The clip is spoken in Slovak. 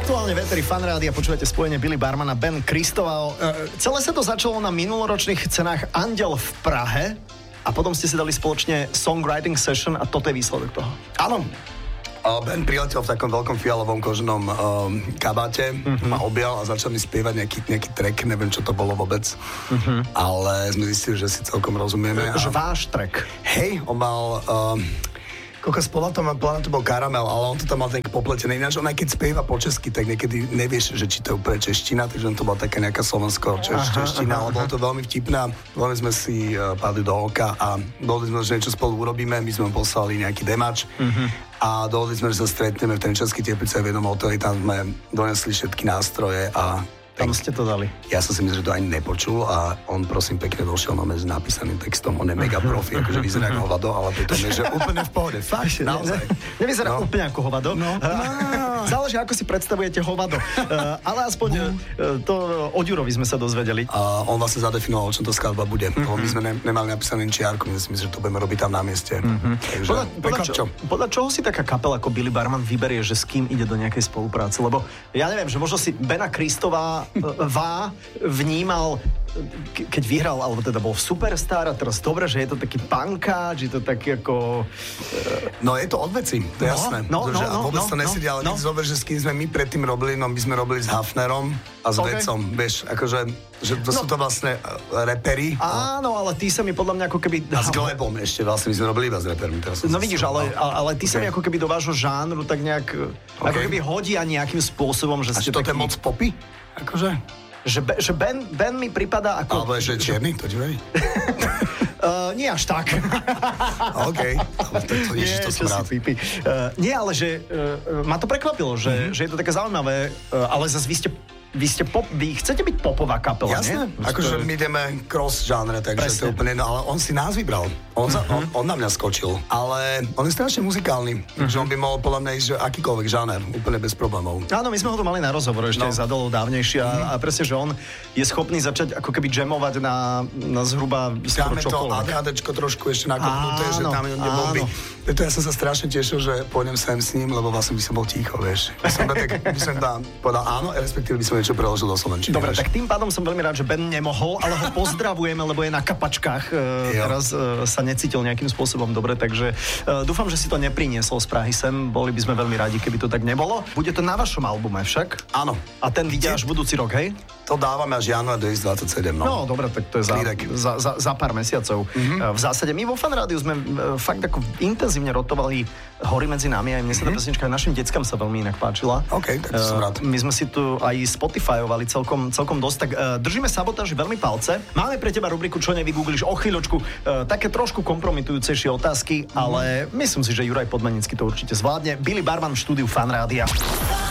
Aktuálne v éteri Fan Rádia počúvate spojenie Billy Barman a Ben Kristoval. Celé sa to začalo na minuloročných cenách Andel v Prahe a potom ste si dali spoločne songwriting session a toto je výsledok toho. Áno. Ben priletel v takom veľkom fialovom koženom kabáte, ma objal a začal mi spievať nejaký track, neviem, čo to bolo vôbec, ale sme zistili, že si celkom rozumieme. Že váš track. Hej, on mal... Kokos, podľa to bol Karamel, ale on to tam mal tak popletený. Ináč on aj keď spieva po česky, tak niekedy nevieš, že či to je úplne čeština, takže on to bola taká nejaká slovensko-čeština, ale bolo to veľmi vtipná. Veľmi sme si padli do oka a dohodli sme, že niečo spolu urobíme, my sme poslali nejaký demač a dohodli sme, že sa stretneme v ten Český Teplice v jednom hoteli, tam sme donesli všetky nástroje a tam ste to dali. Ja som si myslel, že to ani nepočul a on prosím pekne došiel s napísaným textom. On je mega profi, akože vyzerá ako hovado, ale pritom je, že úplne v pohode. Fakt, naozaj. Nevyzerá úplne ako hovado. No. Záleží, ako si predstavujete hovado. Ale aspoň to od Jurovi sme sa dozvedeli. On vlastne zadefinoval, o čom to skladba bude. My sme nemali napísaný čiarku, myslím, že to budeme robiť tam na mieste. Takže, podľa čoho si taká kapela ako Billy Barman vyberie, že s kým ide do nejakej spolupráce? Lebo ja neviem, že možno si Bena Kristová vnímal, keď vyhral, alebo teda bol Superstar a teraz dobre, že je to taký punkáč, je to taký ako... No je to od veci, to je jasné. Vôbec to nesedia, ale keď zober, že s kým sme my predtým robili, no my sme robili s Hafnerom a s Vecom, vieš, akože že to sú to vlastne reperi. Áno, ale ty sa mi podľa mňa ako keby... A s Glebom ešte, vlastne my sme robili iba s repermi. No vidíš, ale ty sa mi ako keby do vášho žánru tak nejak ako keby hodia nejakým spôsobom, že ste taký... A to je moc popy? Akože? Že Ben mi pripadá ako... Alebo že čierny, to ti verí? Nie až tak. OK. To som rád. Nie, ale že ma to prekvapilo, že je to také zaujímavé, ale zase vy chcete byť popová kapela, jasné, nie? Akože my ideme cross žánre, takže to je úplne, ale on si nás vybral. On na mňa skočil, ale on je strašne muzikálny, že on by mohol podľa mňa ísť akýkoľvek žáner, úplne bez problémov. Áno, my sme ho tu mali na rozhovor ešte za dlho dávnejšie a presne, že on je schopný začať ako keby jamovať na zhruba skoro čokoľvek. Dáme to ADHDčko trošku ešte nakopnuté, že tam je bomby. Preto ja som sa strašne tešil, že pôjdem sem s ním, lebo vlastne by som bol ticho, vieš. By som tam povedal áno, respektíve by som niečo preložil do slovenčiny. Dobre, tak tým pádom som veľmi rád, že Ben nemohol, ale ho pozdravujeme, lebo je na kapačkách. Teraz sa necítil nejakým spôsobom dobre, takže dúfam, že si to nepriniesol z Prahy sem. Boli by sme veľmi radi, keby to tak nebolo. Bude to na vašom albume však? Áno. A ten vyjde až budúci rok, hej? To dávame až január 2027, no. No, dobre, tak to je za pár mesiacov. V zásade my vo Fan Rádiu sme fakt ako intenzívne rotovali Hory medzi nami, aj mne sa tá pesnička aj našim deckám sa veľmi inak páčila. OK, tak to som rád. My sme si tu aj Spotifyovali celkom dosť, tak držíme Sabotáži veľmi palce. Máme pre teba rubriku Čo nevygoogliš o chvíľočku, také trošku kompromitujúcejšie otázky, ale myslím si, že Juraj Podmanický to určite zvládne. Billy Barman v štúdiu Fan Rádia.